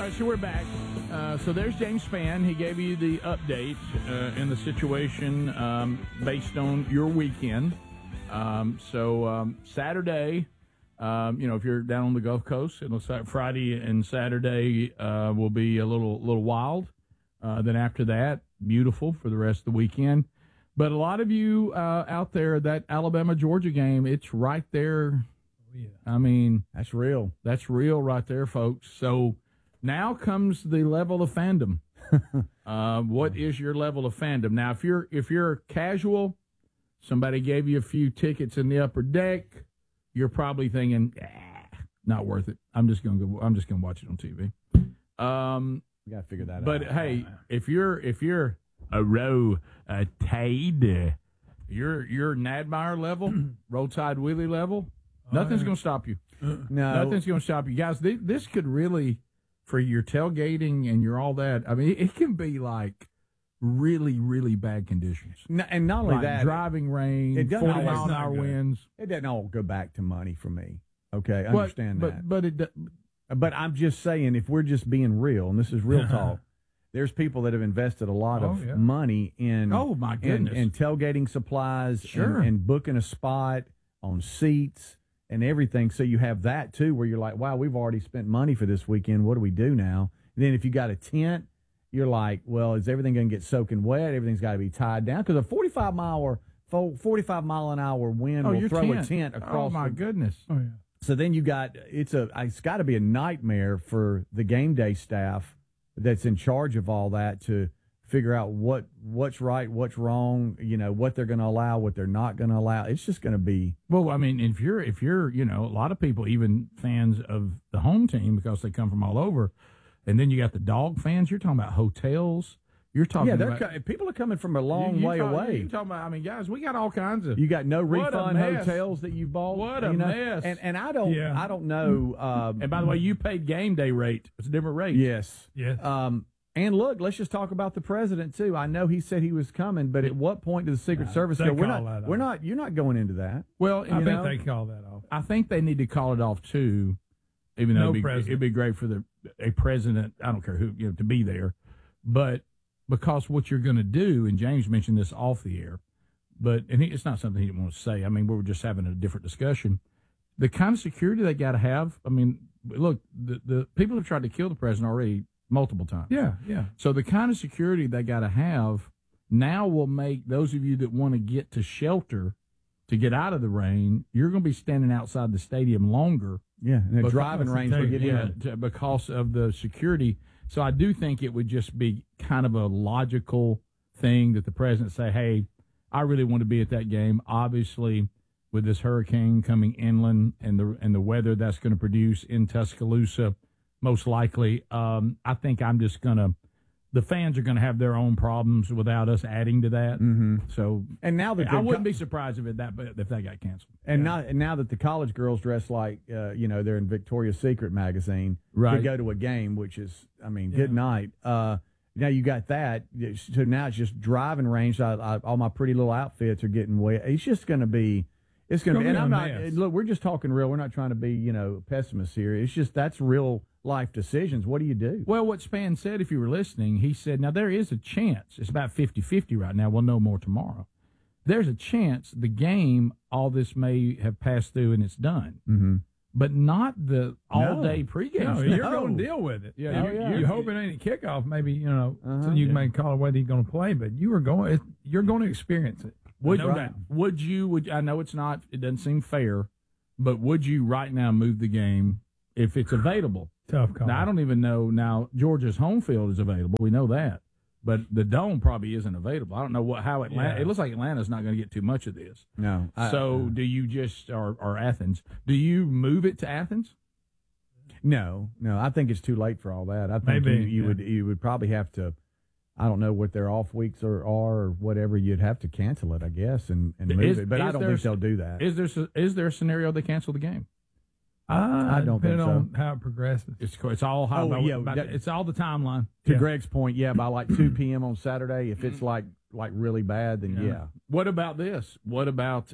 right, so we're back. So there's James Spann. He gave you the update in the situation based on your weekend. Saturday, if you're down on the Gulf Coast, it looks like Friday and Saturday will be a little wild. Then after that, beautiful for the rest of the weekend. But a lot of you out there, that Alabama-Georgia game, it's right there. Oh, yeah. I mean, that's real. That's real right there, folks. So now comes the level of fandom. What is your level of fandom? Now, if you're casual, somebody gave you a few tickets in the upper deck, you're probably thinking, not worth it. I'm just gonna watch it on TV. We gotta figure that out. But hey, if you're a row tide, you're Nadmeyer level, Roll Tide Willie level, nothing's gonna stop you. No, nothing's gonna stop you, guys. This could really, for your tailgating and your all that. I mean, it can be like really, really bad conditions. And not only like that, driving rain, 40-mile-an-hour winds. It doesn't all go back to money for me. Okay, I understand that. But I'm just saying, if we're just being real, and this is real talk, there's people that have invested a lot of money in in tailgating supplies, sure, and booking a spot on seats and everything. So you have that too, where you're like, wow, we've already spent money for this weekend. What do we do now? And then if you got a tent, you're like, well, is everything going to get soaking wet? Everything's got to be tied down because a 45 mile an hour wind will throw a tent across. Oh my goodness! Oh yeah. So then you got it's got to be a nightmare for the game day staff that's in charge of all that to figure out what's right, what's wrong, what they're going to allow, what they're not going to allow. It's just going to be. Well, I mean, if you're a lot of people, even fans of the home team because they come from all over, and then you got the dog fans. You're talking about hotels. You're talking about people are coming from a long way away. You're talking about, I mean, guys, we got all kinds of. You got no refund hotels that you bought. What a mess! And I don't know. And by the way, you paid game day rate. It's a different rate. Yes. Yes. And look, let's just talk about the president too. I know he said he was coming, but at what point does the Secret Service go? We're not. You're not going into that. Well, I think they call that off. I think they need to call it off too. Even though it'd be great for a president. I don't care who to be there, but. Because what you're going to do, and James mentioned this off the air, it's not something he didn't want to say. I mean, we were just having a different discussion. The kind of security they got to have. I mean, look, the people have tried to kill the president already multiple times. Yeah. So the kind of security they got to have now will make those of you that want to get to shelter to get out of the rain, you're going to be standing outside the stadium longer. Yeah, and a driving range to get in because of the security. So I do think it would just be kind of a logical thing that the president say, hey, I really want to be at that game. Obviously, with this hurricane coming inland and the weather that's going to produce in Tuscaloosa, most likely, I think the fans are going to have their own problems without us adding to that. Mm-hmm. So, and now that I wouldn't be surprised if that got canceled. And now that the college girls dress like they're in Victoria's Secret magazine to go to a game, which is, I mean, good night. Now you got that. So now it's just driving range. All my pretty little outfits are getting wet. It's just going to be. It's going to be. And I'm not. Look, we're just talking real. We're not trying to be pessimists here. It's just that's real life decisions. What do you do? Well, what Spann said, if you were listening, he said, now there is a chance. It's about 50-50 right now. We'll know more tomorrow. There's a chance the game, all this may have passed through and it's done. Mm-hmm. But not the all-day pregame. No, you're going to deal with it. Yeah, you hope it ain't a kickoff, maybe, so you can make a call whether he's going to play, but you're going to experience it. Would you, I know it doesn't seem fair, but would you right now move the game if it's available? Tough call. Now, I don't even know. Now, Georgia's home field is available. We know that. But the Dome probably isn't available. I don't know how Atlanta. Yeah. It looks like Atlanta's not going to get too much of this. No. Do you just or Athens? Do you move it to Athens? No. I think it's too late for all that. I think you would probably have to. I don't know what their off weeks are or whatever. You'd have to cancel it, I guess, and move it. But I don't think they'll do that. Is there a scenario they cancel the game? I don't think so. On how it progresses. It's all how. It's all the timeline. To Greg's point, by like 2 p.m. on Saturday, if it's like really bad, then yeah. What about this? What about?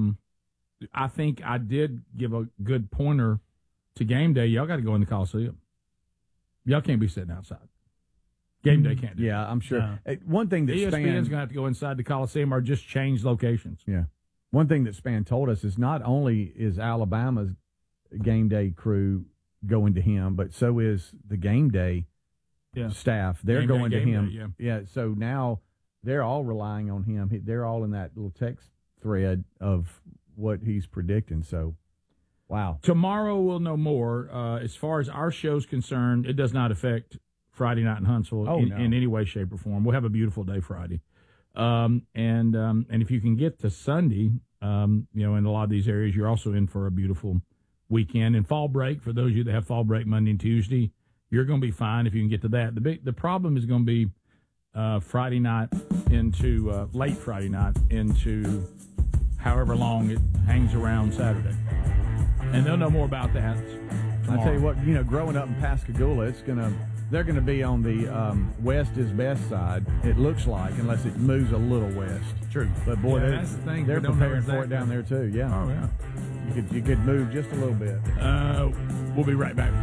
I think I did give a good pointer to game day. Y'all got to go in the Coliseum. Y'all can't be sitting outside. Game day can't do Yeah, I'm sure. No. One thing that ESPN's Span, going to have to go inside the Coliseum or just change locations. Yeah. One thing that Span told us is not only is Alabama's game day crew going to him, but so is the game day staff. They're going to him. Yeah. So now they're all relying on him. They're all in that little text thread of what he's predicting. So, wow. Tomorrow we'll know more. As far as our show's concerned, it does not affect Friday night in Huntsville in any way, shape, or form. We'll have a beautiful day Friday. And if you can get to Sunday, in a lot of these areas, you're also in for a beautiful weekend. And fall break, for those of you that have fall break Monday and Tuesday, you're going to be fine if you can get to that. The problem is going to be Friday night into late Friday night into however long it hangs around Saturday. And they'll know more about that tomorrow. I tell you what, growing up in Pascagoula, they're going to be on the west is best side, it looks like, unless it moves a little west. True. But, boy, that's the thing. they're preparing for it down there, too. Yeah. Oh, yeah. You could move just a little bit. We'll be right back.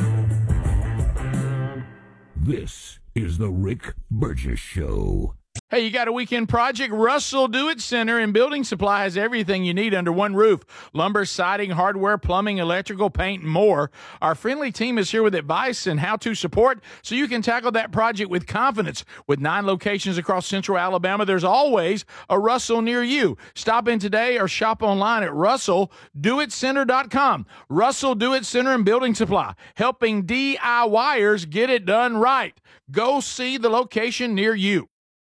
This is the Rick Burgess Show. Hey, you got a weekend project? Russell Do-It Center and Building Supply has everything you need under one roof. Lumber, siding, hardware, plumbing, electrical, paint, and more. Our friendly team is here with advice and how-to support so you can tackle that project with confidence. With 9 locations across central Alabama, there's always a Russell near you. Stop in today or shop online at russelldoitcenter.com. Russell Do-It Center and Building Supply, helping DIYers get it done right. Go see the location near you.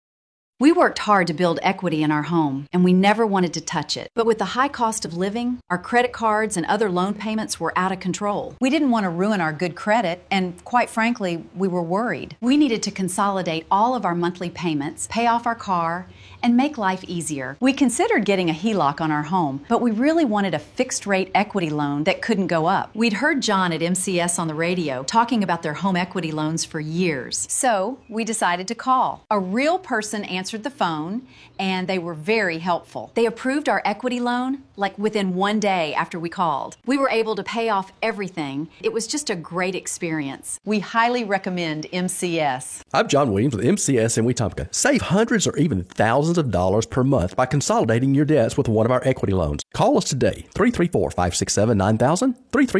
We worked hard to build equity in our home, and we never wanted to touch it. But with the high cost of living, our credit cards and other loan payments were out of control. We didn't want to ruin our good credit, and quite frankly, we were worried. We needed to consolidate all of our monthly payments, pay off our car, and make life easier. We considered getting a HELOC on our home, but we really wanted a fixed-rate equity loan that couldn't go up. We'd heard John at MCS on the radio talking about their home equity loans for years. So we decided to call. A real person answered the phone, and they were very helpful. They approved our equity loan like within 1 day after we called. We were able to pay off everything. It was just a great experience. We highly recommend MCS. I'm John Williams with MCS in Wetumpka. Save hundreds or even thousands of dollars per month by consolidating your debts with one of our equity loans. Call us today, 334-567-9000,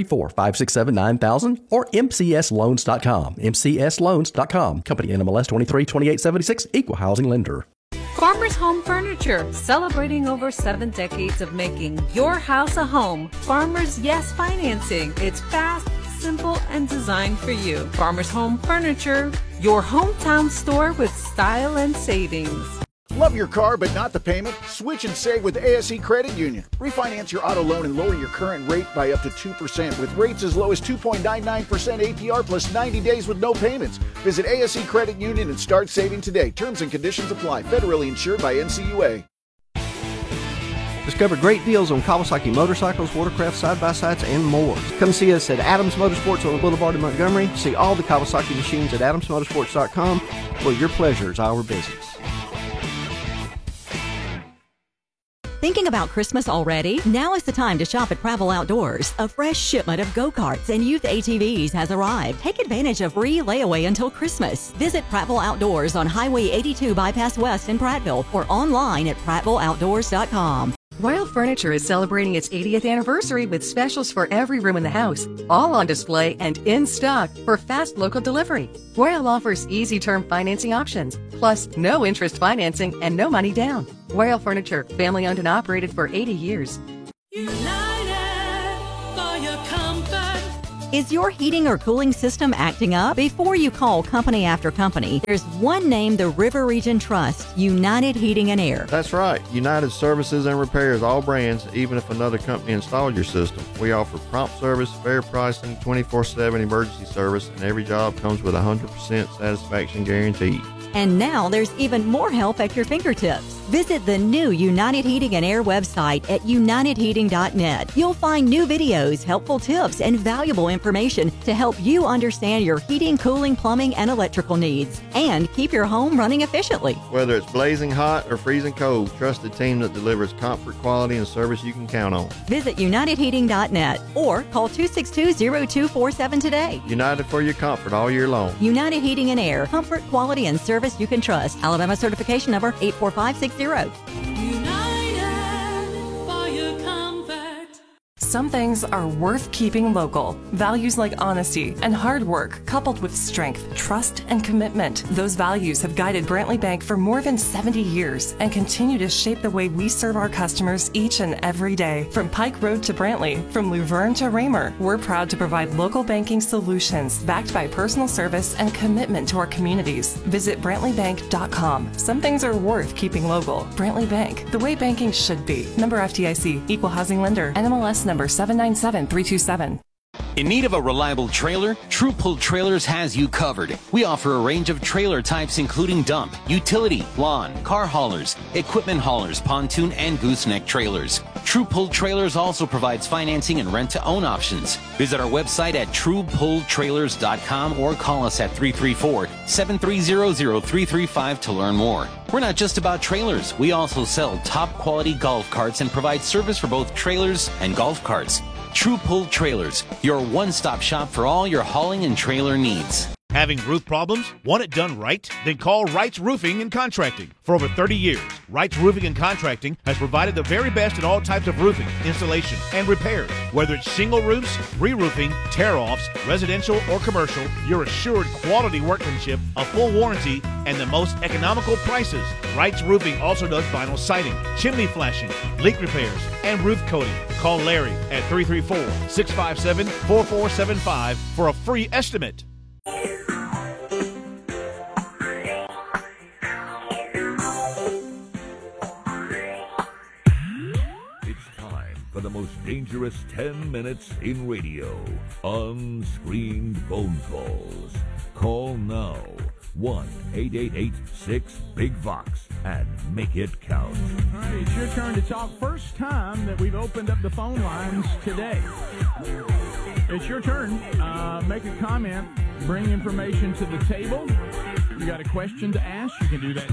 334-567-9000, or mcsloans.com. mcsloans.com. Company NMLS 232876, Equal Housing Lender. Farmers Home Furniture, celebrating over 7 decades of making your house a home. Farmers Yes Financing. It's fast, simple, and designed for you. Farmers Home Furniture, your hometown store with style and savings. Love your car but not the payment? Switch and save with ASE Credit Union. Refinance your auto loan and lower your current rate by up to 2% with rates as low as 2.99% APR plus 90 days with no payments. Visit ASE Credit Union and start saving today. Terms and conditions apply. Federally insured by NCUA. Discover great deals on Kawasaki motorcycles, watercraft, side-by-sides, and more. Come see us at Adams Motorsports on the Boulevard in Montgomery. See all the Kawasaki machines at adamsmotorsports.com, where your pleasure is our business. Thinking about Christmas already? Now is the time to shop at Prattville Outdoors. A fresh shipment of go-karts and youth ATVs has arrived. Take advantage of free layaway until Christmas. Visit Prattville Outdoors on Highway 82 Bypass West in Prattville or online at prattvilleoutdoors.com. Royal Furniture is celebrating its 80th anniversary with specials for every room in the house, all on display and in stock for fast local delivery. Royal offers easy term financing options, plus no interest financing and no money down. Royal Furniture, family owned and operated for 80 years. United for your comfort. Is your heating or cooling system acting up? Before you call company after company, there's one name the River Region trusts, United Heating and Air. That's right. United services and repairs all brands, even if another company installed your system. We offer prompt service, fair pricing, 24/7 emergency service, and every job comes with a 100% satisfaction guarantee. And now there's even more help at your fingertips. Visit the new United Heating and Air website at unitedheating.net. You'll find new videos, helpful tips, and valuable information to help you understand your heating, cooling, plumbing, and electrical needs, and keep your home running efficiently. Whether it's blazing hot or freezing cold, trust the team that delivers comfort, quality, and service you can count on. Visit unitedheating.net or call 262-0247 today. United for your comfort all year long. United Heating and Air. Comfort, quality, and service you can trust. Alabama certification number 84560. Some things are worth keeping local. Values like honesty and hard work, coupled with strength, trust, and commitment. Those values have guided Brantley Bank for more than 70 years and continue to shape the way we serve our customers each and every day. From Pike Road to Brantley, from Luverne to Raymer, we're proud to provide local banking solutions backed by personal service and commitment to our communities. Visit BrantleyBank.com. Some things are worth keeping local. Brantley Bank, the way banking should be. Member FDIC, Equal Housing Lender, NMLS number 797327. In need of a reliable trailer? True Pull Trailers has you covered. We offer a range of trailer types including dump, utility, lawn, car haulers, equipment haulers, pontoon, and gooseneck trailers. True Pull Trailers also provides financing and rent-to-own options. Visit our website at truepulltrailers.com or call us at 334-730-0335 to learn more. We're not just about trailers. We also sell top-quality golf carts and provide service for both trailers and golf carts. True Pull Trailers, your one-stop shop for all your hauling and trailer needs. Having roof problems? Want it done right? Then call Wright's Roofing and Contracting. For over 30 years, Wright's Roofing and Contracting has provided the very best in all types of roofing, installation, and repairs. Whether it's shingle roofs, re-roofing, tear-offs, residential or commercial, you're assured quality workmanship, a full warranty, and the most economical prices. Wright's Roofing also does vinyl siding, chimney flashing, leak repairs, and roof coating. Call Larry at 334-657-4475 for a free estimate. For the most dangerous 10 minutes in radio. Unscreened phone calls. Call now. 1-888-6-BIG-VOX and make it count. All right, it's your turn to talk. First time that we've opened up the phone lines today. It's your turn. Make a comment. Bring information to the table. You got a question to ask, you can do that